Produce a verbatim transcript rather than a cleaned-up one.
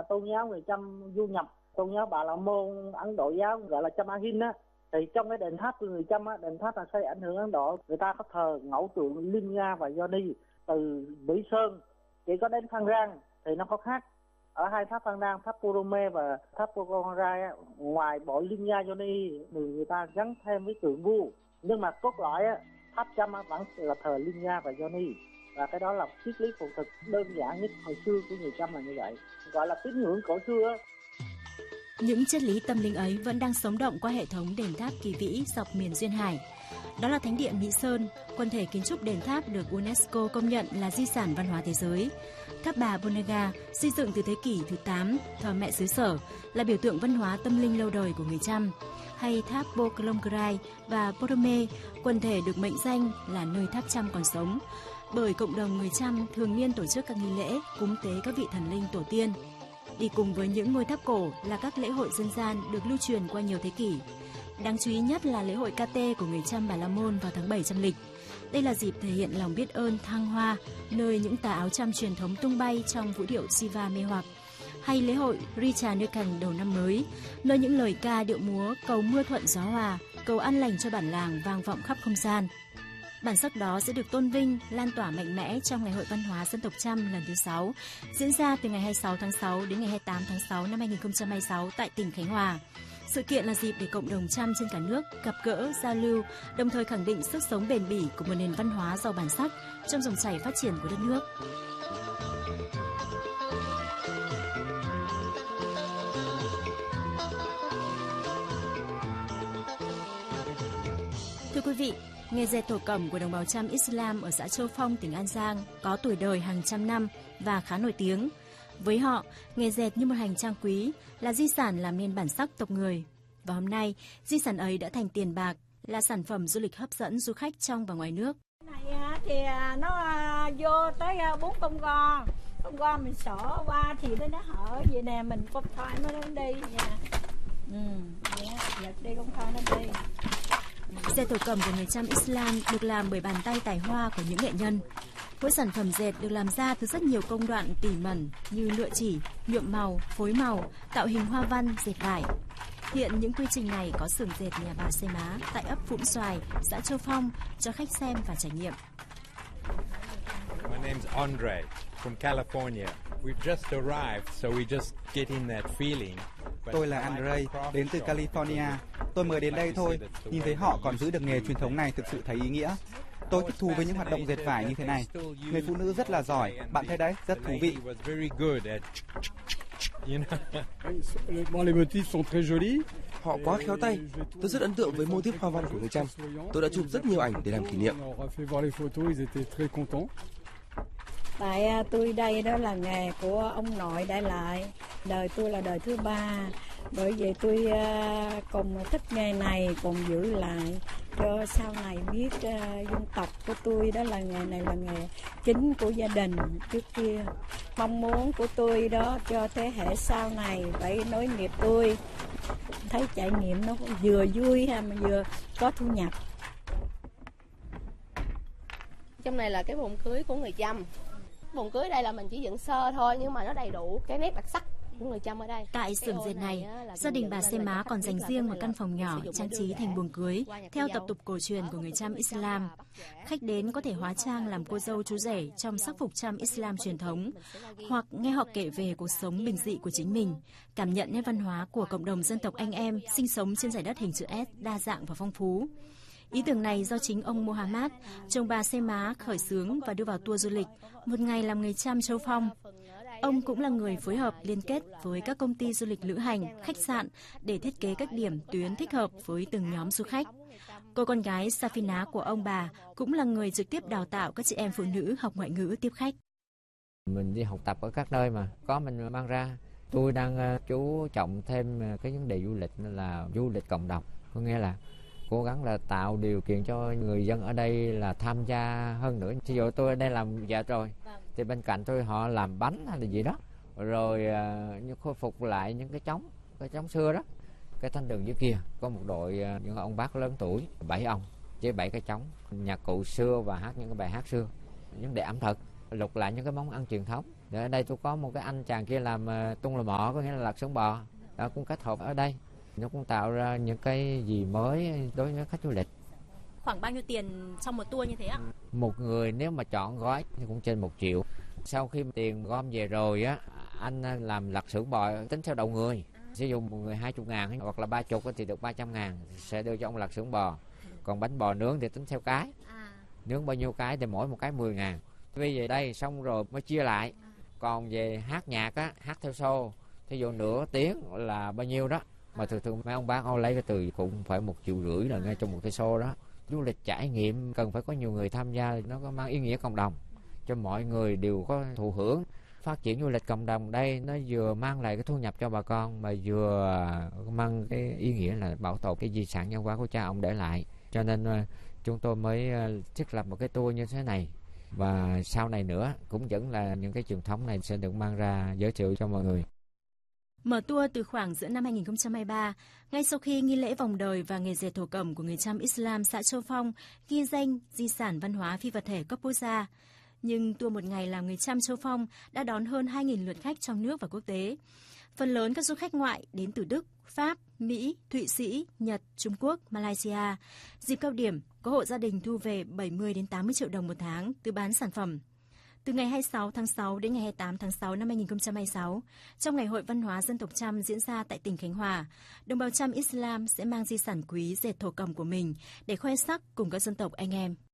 tôn giáo người Chăm du nhập, tôn giáo Bà La Môn, Ấn Độ giáo gọi là Chăm A Hin á. Thì trong cái đền tháp của người Chăm á, đền tháp là xây ảnh hưởng Ấn Độ, người ta có thờ ngẫu tượng Linh Nga và Johnny. Từ Mỹ Sơn chỉ có đến Phan Rang thì nó có khác. Ở hai tháp Phan Rang, tháp Purome và tháp Pokhara, ngoài bộ Linh Nga Johnny thì người ta gắn thêm với tượng vua, nhưng mà cốt lõi á, tháp Chăm á, vẫn là thờ Linh Nga và Johnny. Và cái đó là triết lý phù thực đơn giản nhất hồi xưa của người Chăm là như vậy, gọi là tín ngưỡng cổ xưa á. Những triết lý tâm linh ấy vẫn đang sống động qua hệ thống đền tháp kỳ vĩ dọc miền Duyên Hải. Đó là Thánh điện Mỹ Sơn, quần thể kiến trúc đền tháp được UNESCO công nhận là di sản văn hóa thế giới. Tháp Bà Bonega, xây dựng từ thế kỷ thứ tám, thờ mẹ xứ sở, là biểu tượng văn hóa tâm linh lâu đời của người Chăm. Hay tháp Pokhara và Porome, quần thể được mệnh danh là nơi tháp Chăm còn sống, bởi cộng đồng người Chăm thường niên tổ chức các nghi lễ cúng tế các vị thần linh tổ tiên. Đi cùng với những ngôi tháp cổ là các lễ hội dân gian được lưu truyền qua nhiều thế kỷ. Đáng chú ý nhất là lễ hội ca tê của người Chăm Bà La Môn vào tháng bảy âm lịch. Đây là dịp thể hiện lòng biết ơn thăng hoa, nơi những tà áo Chăm truyền thống tung bay trong vũ điệu Siva mê hoặc. Hay lễ hội Richa Nơi Cành đầu năm mới, nơi những lời ca điệu múa cầu mưa thuận gió hòa, cầu an lành cho bản làng vang vọng khắp không gian. Bản sắc đó sẽ được tôn vinh, lan tỏa mạnh mẽ trong Ngày hội Văn hóa Dân tộc Chăm lần thứ sáu, diễn ra từ ngày hai mươi sáu tháng sáu đến ngày hai mươi tám tháng sáu năm hai nghìn không trăm hai mươi sáu tại tỉnh Khánh Hòa. Sự kiện là dịp để cộng đồng Chăm trên cả nước gặp gỡ, giao lưu, đồng thời khẳng định sức sống bền bỉ của một nền văn hóa giàu bản sắc trong dòng chảy phát triển của đất nước. Thưa quý vị, nghề dệt thổ cẩm của đồng bào Chăm Islam ở xã Châu Phong, tỉnh An Giang có tuổi đời hàng trăm năm và khá nổi tiếng. Với họ, nghề dệt như một hành trang quý, là di sản làm nên bản sắc tộc người. Và hôm nay, di sản ấy đã thành tiền bạc, là sản phẩm du lịch hấp dẫn du khách trong và ngoài nước. Này thì nó vô tới bốn con gòn, con gòn mình xỏ qua thì nó hở vậy nè, mình con thoi nó đi nè. Ừ, giật đi con thoi nó đi. Dệt thổ cẩm của người Chăm Islam được làm bởi bàn tay tài hoa của những nghệ nhân. Mỗi sản phẩm dệt được làm ra từ rất nhiều công đoạn tỉ mẩn như lựa chỉ, nhuộm màu, phối màu, tạo hình hoa văn, dệt vải. Hiện những quy trình này có xưởng dệt nhà bà Xe Má tại ấp Phụng Xoài, xã Châu Phong cho khách xem và trải nghiệm. My name's Andre from California. We've just arrived, so we just get in that feeling. Tôi là Andre, đến từ California. Tôi mới đến đây thôi, nhìn thấy họ còn giữ được nghề truyền thống này thực sự thấy ý nghĩa. Tôi thích thú với những hoạt động dệt vải như thế này. Người phụ nữ rất là giỏi, bạn thấy đấy, rất thú vị. Họ quá khéo tay. Tôi rất ấn tượng với mô típ hoa văn của người Chăm. Tôi đã chụp rất nhiều ảnh để làm kỷ niệm. Tại tôi đây đó là nghề của ông nội để lại. Đời tôi là đời thứ ba. Bởi vậy tôi còn thích nghề này, còn giữ lại cho sau này biết uh, dân tộc của tôi đó là nghề này là nghề chính của gia đình trước kia. Mong muốn của tôi đó cho thế hệ sau này phải nối nghiệp tôi. Thấy trải nghiệm nó vừa vui mà vừa có thu nhập. Trong này là cái bồn cưới của người Chăm. Bồn cưới đây là mình chỉ dựng sơ thôi nhưng mà nó đầy đủ cái nét đặc sắc của người Chăm ở đây. Tại xưởng dệt này, gia đình bà Xe Má còn dành riêng một căn phòng nhỏ trang trí thành buồng cưới theo tập tục cổ truyền của người Chăm Islam. Khách đến có thể hóa trang làm cô dâu chú rể trong sắc phục Chăm Islam truyền thống, hoặc nghe họ kể về cuộc sống bình dị của chính mình, cảm nhận nét văn hóa của cộng đồng dân tộc anh em sinh sống trên giải đất hình chữ S đa dạng và phong phú. Ý tưởng này do chính ông Mohammad, chồng bà Xe Má khởi xướng và đưa vào tour du lịch Một ngày làm người Chăm Châu Phong. Ông cũng là người phối hợp liên kết với các công ty du lịch lữ hành, khách sạn để thiết kế các điểm tuyến thích hợp với từng nhóm du khách. Cô con gái Safina của ông bà cũng là người trực tiếp đào tạo các chị em phụ nữ học ngoại ngữ tiếp khách. Mình đi học tập ở các nơi mà có mình mang ra. Tôi đang chú trọng thêm cái vấn đề du lịch là du lịch cộng đồng, có nghĩa là cố gắng là tạo điều kiện cho người dân ở đây là tham gia hơn nữa. Ví dụ tôi ở đây làm vợ rồi, thì bên cạnh tôi họ làm bánh hay là gì đó, rồi uh, khôi phục lại những cái trống, cái trống xưa đó. Cái thanh đường dưới kia có một đội uh, những ông bác lớn tuổi, bảy ông với bảy cái trống, nhạc cụ xưa và hát những cái bài hát xưa, những đề ẩm thực, lục lại những cái món ăn truyền thống. Ở đây tôi có một cái anh chàng kia làm tung lò mỏ, có nghĩa là lặt xưởng bò, đó cũng kết hợp ở đây. Nó cũng tạo ra những cái gì mới đối với khách du lịch. Khoảng bao nhiêu tiền trong một tour như thế ạ? Một người nếu mà chọn gói thì cũng trên một triệu. Sau khi tiền gom về rồi á, anh làm lặt xưởng bò tính theo đầu người. Sử dụng một người hai mươi ngàn hoặc là ba mươi thì được ba trăm ngàn, sẽ đưa cho ông lặt xưởng bò. Còn bánh bò nướng thì tính theo cái. Nướng bao nhiêu cái thì mỗi một cái mười ngàn. Bây về đây xong rồi mới chia lại. Còn về hát nhạc á, hát theo show, thí dụ nửa tiếng là bao nhiêu đó. Mà thường thường mấy ông bác ông lấy cái từ cũng phải một triệu rưỡi là ngay trong một cái show đó. Du lịch trải nghiệm cần phải có nhiều người tham gia, nó có mang ý nghĩa cộng đồng cho mọi người đều có thụ hưởng. Phát triển du lịch cộng đồng đây nó vừa mang lại cái thu nhập cho bà con mà vừa mang cái ý nghĩa là bảo tồn cái di sản văn hóa của cha ông để lại. Cho nên chúng tôi mới thiết lập một cái tour như thế này, và sau này nữa cũng vẫn là những cái truyền thống này sẽ được mang ra giới thiệu cho mọi người. Mở tour từ khoảng giữa năm hai nghìn không trăm hai mươi ba, ngay sau khi nghi lễ vòng đời và nghề dệt thổ cẩm của người Chăm Islam xã Châu Phong ghi danh di sản văn hóa phi vật thể cấp quốc gia. Nhưng tour một ngày làm người Chăm Châu Phong đã đón hơn hai nghìn lượt khách trong nước và quốc tế. Phần lớn các du khách ngoại đến từ Đức, Pháp, Mỹ, Thụy Sĩ, Nhật, Trung Quốc, Malaysia. Dịp cao điểm, có hộ gia đình thu về bảy mươi đến tám mươi triệu đồng một tháng từ bán sản phẩm. Từ ngày hai mươi sáu tháng sáu đến ngày hai mươi tám tháng sáu năm hai nghìn không trăm hai mươi sáu, trong Ngày hội Văn hóa Dân tộc Chăm diễn ra tại tỉnh Khánh Hòa, đồng bào Chăm Islam sẽ mang di sản quý dệt thổ cẩm của mình để khoe sắc cùng các dân tộc anh em.